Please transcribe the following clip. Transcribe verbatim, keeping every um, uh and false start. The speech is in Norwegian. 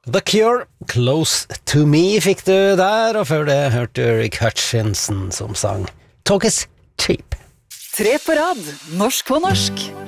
The Cure, Close to Me fikk du der, og før det hørte du Rick Hutchinson som sang Talk is cheap. Tre på rad, norsk på norsk.